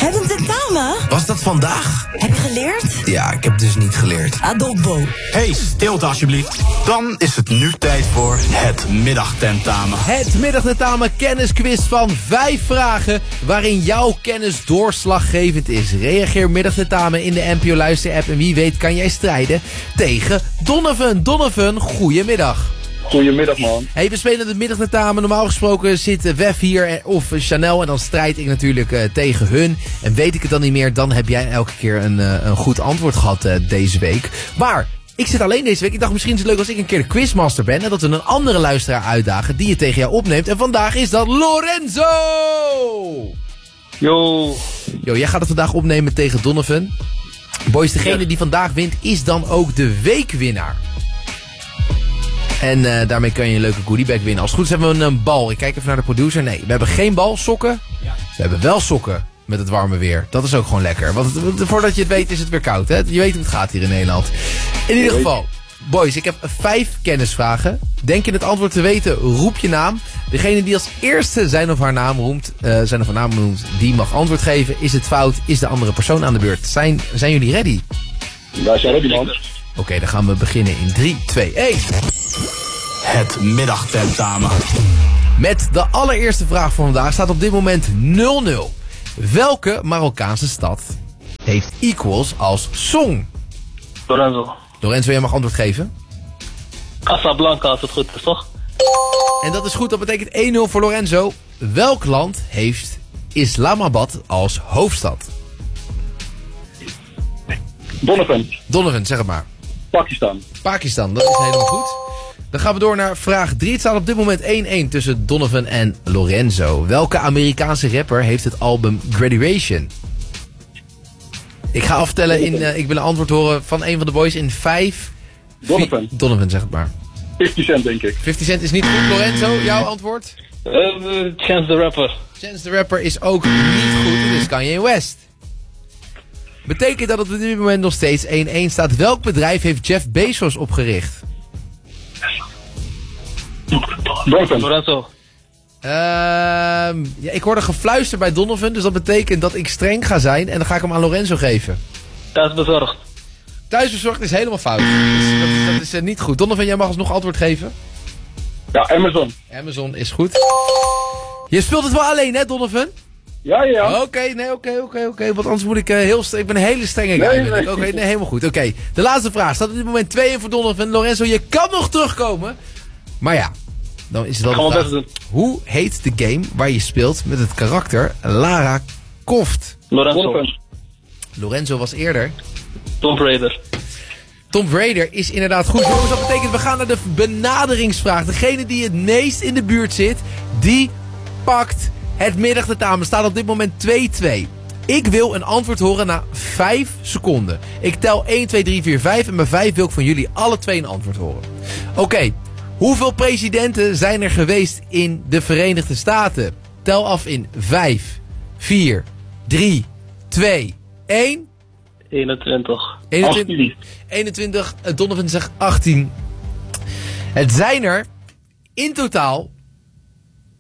Heb een tentamen? Was dat vandaag? Heb je geleerd? Ja, ik heb dus niet geleerd. Adopbo. Hey, stilte alsjeblieft. Dan is het nu tijd voor het middagtentamen. Het middagtentamen kennisquiz van 5 vragen waarin jouw kennis doorslaggevend is. Reageer middagtentamen in de NPO Luister app en wie weet kan jij strijden tegen Donovan. Donovan, goedemiddag. Goedemiddag, man. Hey, we spelen het middagtentamen. Normaal gesproken zit Wef hier of Chanel en dan strijd ik natuurlijk tegen hun. En weet ik het dan niet meer, dan heb jij elke keer een goed antwoord gehad deze week. Maar ik zit alleen deze week. Ik dacht misschien is het leuk als ik een keer de quizmaster ben en dat we een andere luisteraar uitdagen die het tegen jou opneemt. En vandaag is dat Lorenzo! Yo. Yo, jij gaat het vandaag opnemen tegen Donovan. Boys, degene die vandaag wint is dan ook de weekwinnaar. En daarmee kan je een leuke goodiebag winnen. Als het goed is hebben we een bal. Ik kijk even naar de producer. Nee, we hebben geen bal. Sokken? Ja. We hebben wel sokken met het warme weer. Dat is ook gewoon lekker. Want voordat je het weet is het weer koud. Hè? Je weet hoe het gaat hier in Nederland. In ieder geval, boys, ik heb 5 kennisvragen. Denk je het antwoord te weten, roep je naam. Degene die als eerste zijn of haar naam noemt, die mag antwoord geven. Is het fout, is de andere persoon aan de beurt. Zijn jullie ready? Wij zijn ready, man. Oké, dan gaan we beginnen in 3, 2, 1. Het middagtentamen. Met de allereerste vraag van vandaag staat op dit moment 0-0. Welke Marokkaanse stad heeft equals als song? Lorenzo. Lorenzo, jij mag antwoord geven. Casablanca, als het goed is, toch? En dat is goed, dat betekent 1-0 voor Lorenzo. Welk land heeft Islamabad als hoofdstad? Donovan, zeg het maar. Pakistan, dat is helemaal goed. Dan gaan we door naar vraag 3. Het staat op dit moment 1-1 tussen Donovan en Lorenzo. Welke Amerikaanse rapper heeft het album Graduation? Ik ga aftellen ik wil een antwoord horen van een van de boys in 5... Donovan, zeg het maar. 50 Cent, denk ik. 50 Cent is niet goed. Lorenzo, jouw antwoord? Chance the Rapper. Chance the Rapper is ook niet goed. Het is Kanye West. Betekent dat het op dit moment nog steeds 1-1 staat. Welk bedrijf heeft Jeff Bezos opgericht? Lorenzo. Ja, ik hoorde gefluister bij Donovan, dus dat betekent dat ik streng ga zijn en dan ga ik hem aan Lorenzo geven. Thuisbezorgd. Thuisbezorgd is helemaal fout. Dus dat is niet goed. Donovan, jij mag alsnog antwoord geven. Ja, Amazon. Amazon is goed. Je speelt het wel alleen, hè, Donovan? Ja. Oké. Want anders moet ik ik ben een hele strenge guy. Nee. Oké, helemaal goed. Oké, de laatste vraag staat op dit moment 2-1 voor Donovan. Lorenzo, je kan nog terugkomen. Maar ja, dan is het wel de vraag. Hoe heet de game waar je speelt met het karakter Lara Croft? Lorenzo was eerder. Tomb Raider. Tomb Raider is inderdaad goed. Jongens, dat betekent we gaan naar de benaderingsvraag. Degene die het meest in de buurt zit, die pakt het middagtentamen. Staat op dit moment 2-2. Ik wil een antwoord horen na 5 seconden. Ik tel 1, 2, 3, 4, 5 en bij 5 wil ik van jullie alle 2 een antwoord horen. Oké. Hoeveel presidenten zijn er geweest in de Verenigde Staten? Tel af in 5, 4, 3, 2, 1. 21. 21. Donovan zegt 18. Het zijn er in totaal